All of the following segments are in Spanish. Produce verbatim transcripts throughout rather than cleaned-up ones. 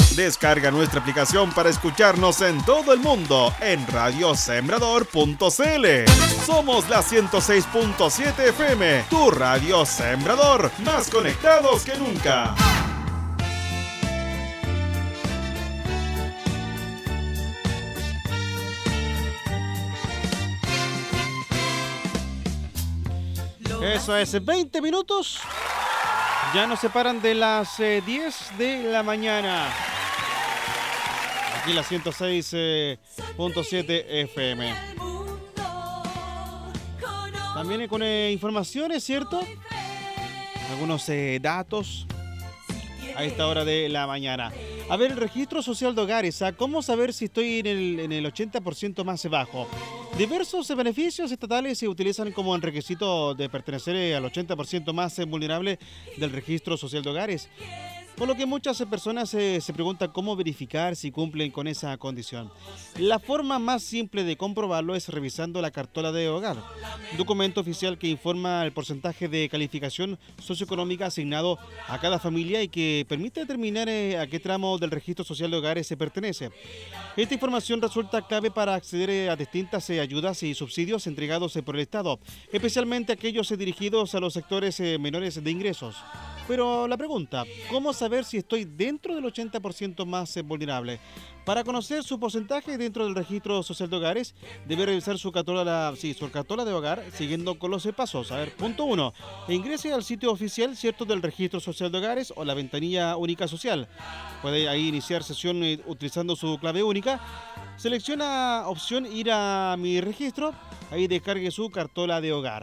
Descarga nuestra aplicación para escucharnos en todo el mundo en radio sembrador punto c l. Somos la ciento seis punto siete F M, tu radio Sembrador, más conectados que nunca. Eso es, veinte minutos. Ya nos separan de las eh, diez de la mañana. Aquí la ciento seis punto siete F M. También con eh, informaciones, ¿cierto? Algunos eh, datos a esta hora de la mañana. A ver, el registro social de hogares. ¿Ah? ¿Cómo saber si estoy en el, en el ochenta por ciento más bajo? Diversos beneficios estatales se utilizan como un requisito de pertenecer al ochenta por ciento más vulnerable del registro social de hogares. Por lo que muchas personas eh, se preguntan cómo verificar si cumplen con esa condición. La forma más simple de comprobarlo es revisando la cartola de hogar, documento oficial que informa el porcentaje de calificación socioeconómica asignado a cada familia y que permite determinar eh, a qué tramo del registro social de hogares se pertenece. Esta información resulta clave para acceder eh, a distintas eh, ayudas y subsidios entregados eh, por el Estado, especialmente aquellos eh, dirigidos a los sectores eh, menores de ingresos. Pero la pregunta, ¿cómo saber si estoy dentro del ochenta por ciento más vulnerable? Para conocer su porcentaje dentro del registro social de hogares, debe revisar su cartola, sí, su cartola de hogar siguiendo con los pasos. A ver, punto uno. Ingrese al sitio oficial, ¿cierto?, del registro social de hogares o la ventanilla única social. Puede ahí iniciar sesión utilizando su clave única. Selecciona opción ir a mi registro. Ahí descargue su cartola de hogar.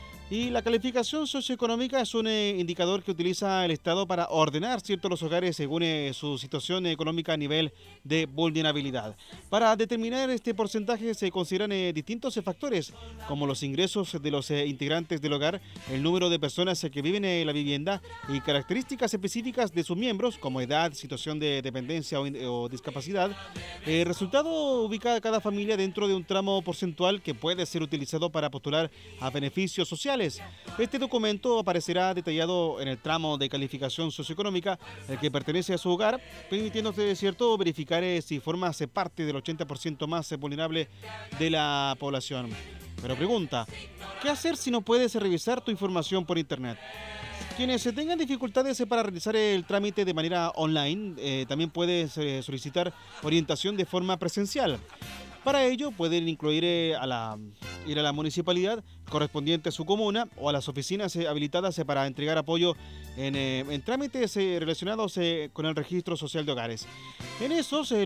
Y la calificación socioeconómica es un eh, indicador que utiliza el Estado para ordenar ciertos los hogares según eh, su situación económica a nivel de vulnerabilidad. Para determinar este porcentaje se consideran eh, distintos eh, factores, como los ingresos de los eh, integrantes del hogar, el número de personas eh, que viven en la vivienda y características específicas de sus miembros, como edad, situación de dependencia o, in- o discapacidad. El resultado ubica a cada familia dentro de un tramo porcentual que puede ser utilizado para postular a beneficios sociales. Este documento aparecerá detallado en el tramo de calificación socioeconómica el que pertenece a su hogar, permitiéndose, cierto, verificar eh, si forma parte del ochenta por ciento más eh, vulnerable de la población. Pero pregunta, ¿qué hacer si no puedes revisar tu información por internet? Quienes eh, tengan dificultades eh, para realizar el trámite de manera online, eh, también puedes eh, solicitar orientación de forma presencial. Para ello pueden incluir eh, a la, ir a la municipalidad correspondiente a su comuna o a las oficinas eh, habilitadas eh, para entregar apoyo en, eh, en trámites eh, relacionados eh, con el registro social de hogares. En esos, eh,